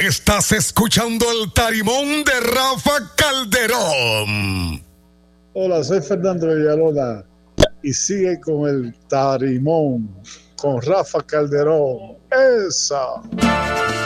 Estás escuchando el Tarimón de Rafa Calderón. Hola, soy Fernando Villalona y sigue con el Tarimón con Rafa Calderón. ¡Esa!